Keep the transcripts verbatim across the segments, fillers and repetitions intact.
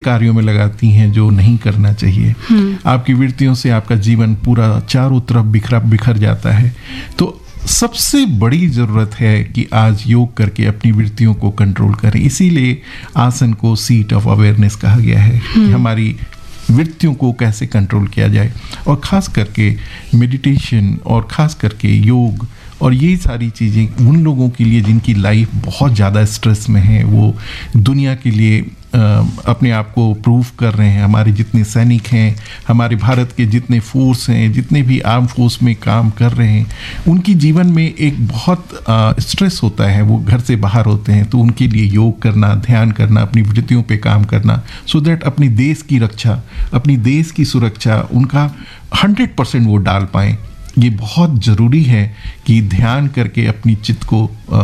कार्यों में लगाती हैं जो नहीं करना चाहिए। आपकी वृत्तियों से आपका जीवन पूरा चारों तरफ बिखरा बिखर जाता है। तो सबसे बड़ी ज़रूरत है कि आज योग करके अपनी वृत्तियों को कंट्रोल करें। इसीलिए आसन को सीट ऑफ अवेयरनेस कहा गया है कि हमारी वृत्तियों को कैसे कंट्रोल किया जाए, और ख़ास करके मेडिटेशन और ख़ास करके योग और ये सारी चीज़ें उन लोगों के लिए जिनकी लाइफ बहुत ज़्यादा स्ट्रेस में है, वो दुनिया के लिए आ, अपने आप को प्रूव कर रहे हैं। हमारे जितने सैनिक हैं, हमारे भारत के जितने फोर्स हैं, जितने भी आर्म फोर्स में काम कर रहे हैं, उनकी जीवन में एक बहुत आ, स्ट्रेस होता है, वो घर से बाहर होते हैं। तो उनके लिए योग करना, ध्यान करना, अपनी वृत्तियों पे काम करना, सो दैट अपनी देश की रक्षा, अपनी देश की सुरक्षा उनका हंड्रेड परसेंट वो डाल पाएँ। ये बहुत ज़रूरी है कि ध्यान करके अपनी चित्त को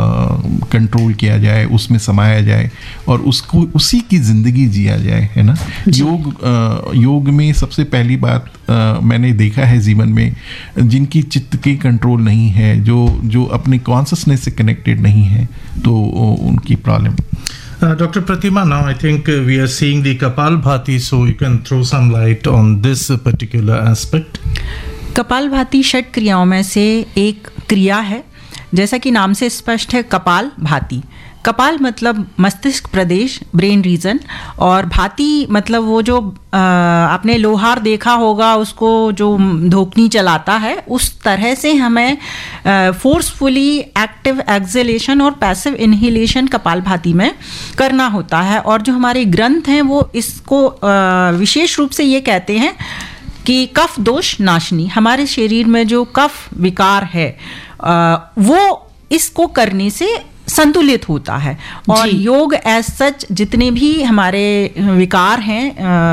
कंट्रोल किया जाए, उसमें समाया जाए और उसको उसी की ज़िंदगी जिया जाए, है ना। योग आ, योग में सबसे पहली बात आ, मैंने देखा है जीवन में, जिनकी चित्त की कंट्रोल नहीं है, जो जो अपने कॉन्शसनेस से कनेक्टेड नहीं है, तो उनकी problem. Uh, Doctor Pratima, now I think uh, we are seeing the Kapalbhati, so you can throw some light on this uh, particular aspect. Kapalbhati षट क्रियाओं में से एक क्रिया है, जैसा कि नाम से स्पष्ट है। कपाल भाति, कपाल मतलब मस्तिष्क प्रदेश, ब्रेन रीजन, और भाति मतलब वो जो आ, आपने लोहार देखा होगा, उसको जो धोकनी चलाता है, उस तरह से हमें फोर्सफुली एक्टिव एक्सहेलेशन और पैसिव इनहेलेशन कपालभाति में करना होता है। और जो हमारे ग्रंथ हैं वो इसको आ, विशेष रूप से ये कहते हैं कि कफ दोष नाशनी, हमारे शरीर में जो कफ विकार है आ, वो इसको करने से संतुलित होता है। और योग एज सच जितने भी हमारे विकार हैं,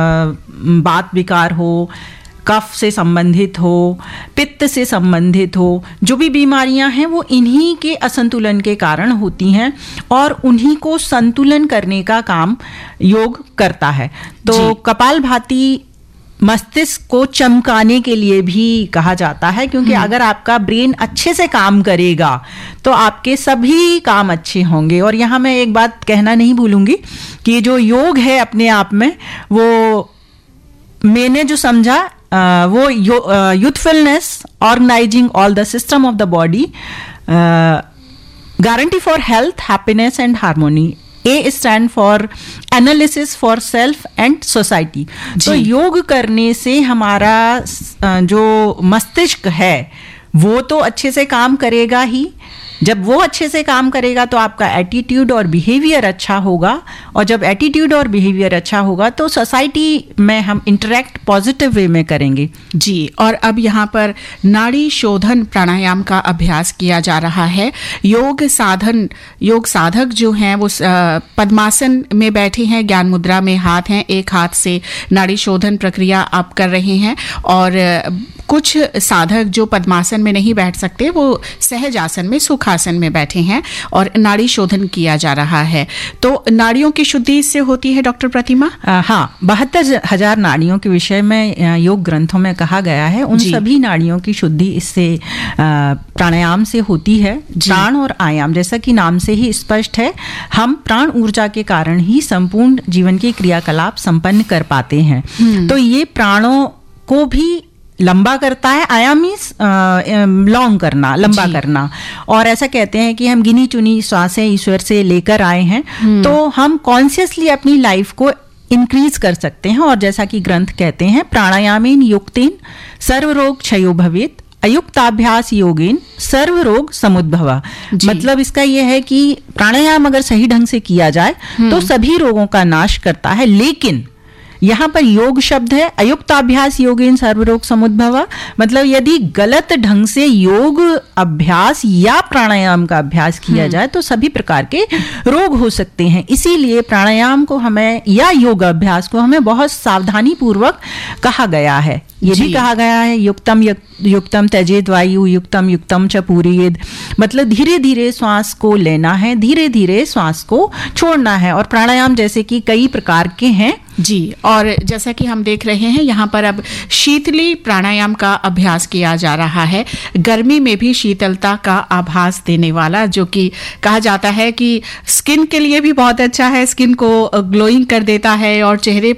बात विकार हो, कफ से संबंधित हो, पित्त से संबंधित हो, जो भी बीमारियां हैं वो इन्हीं के असंतुलन के कारण होती हैं, और उन्हीं को संतुलन करने का काम योग करता है। तो कपालभाति मस्तिष्क को चमकाने के लिए भी कहा जाता है, क्योंकि अगर आपका ब्रेन अच्छे से काम करेगा तो आपके सभी काम अच्छे होंगे। और यहाँ मैं एक बात कहना नहीं भूलूंगी कि जो योग है अपने आप में, वो मैंने जो समझा वो youthfulness, organising all the system of the body, guarantee for health, happiness and harmony. A stand for analysis for self and society. तो योग करने से हमारा जो मस्तिष्क है वो तो अच्छे से काम करेगा ही। जब वो अच्छे से काम करेगा तो आपका एटीट्यूड और बिहेवियर अच्छा होगा, और जब एटीट्यूड और बिहेवियर अच्छा होगा तो सोसाइटी में हम इंटरेक्ट पॉजिटिव वे में करेंगे। जी, और अब यहाँ पर नाड़ी शोधन प्राणायाम का अभ्यास किया जा रहा है। योग साधन योग साधक जो हैं वो पद्मासन में बैठे हैं, ज्ञान मुद्रा में हाथ हैं, एक हाथ से नाड़ी शोधन प्रक्रिया आप कर रहे हैं। और कुछ साधक जो पद्मासन में नहीं बैठ सकते वो सहज आसन में, सुखासन में बैठे हैं और नाड़ी शोधन किया जा रहा है। तो नाड़ियों की शुद्धि इससे होती है डॉक्टर प्रतिमा? आ, हाँ, बहत्तर हजार नाड़ियों के विषय में योग ग्रंथों में कहा गया है। उन सभी नाड़ियों की शुद्धि इससे प्राणायाम से होती है। प्राण और आयाम, जैसा कि नाम से ही स्पष्ट है, हम प्राण ऊर्जा के कारण ही संपूर्ण जीवन के क्रियाकलाप संपन्न कर पाते हैं। तो ये प्राणों को भी लंबा करता है। आयाम मीन्स लॉन्ग करना, लंबा करना। और ऐसा कहते हैं कि हम गिनी चुनी श्वासें ईश्वर से लेकर आए हैं, तो हम कॉन्शियसली अपनी लाइफ को इंक्रीज कर सकते हैं। और जैसा कि ग्रंथ कहते हैं, प्राणायामेन युक्तेन सर्वरोग क्षयो भवेत्, अयुक्ताभ्यास योगेन सर्व रोग समुद्भव। मतलब इसका यह है कि प्राणायाम अगर सही ढंग से किया जाए तो सभी रोगों का नाश करता है। लेकिन यहाँ पर योग शब्द है, अयुक्ताभ्यास योगेन सर्वरोग समुद्भव। मतलब यदि गलत ढंग से योग अभ्यास या प्राणायाम का अभ्यास किया जाए तो सभी प्रकार के रोग हो सकते हैं। इसीलिए प्राणायाम को हमें या योग अभ्यास को हमें बहुत सावधानी पूर्वक कहा गया है। ये भी कहा गया है युक्तम युक्तम त्यजेद वायु युक्तम युक्तम च पूरयेद। मतलब धीरे धीरे श्वास को लेना है, धीरे धीरे श्वास को छोड़ना है। और प्राणायाम जैसे कि कई प्रकार के हैं जी, और जैसा कि हम देख रहे हैं यहाँ पर अब शीतली प्राणायाम का अभ्यास किया जा रहा है। गर्मी में भी शीतलता का आभास देने वाला, जो कि कहा जाता है कि स्किन के लिए भी बहुत अच्छा है, स्किन को ग्लोइंग कर देता है और चेहरे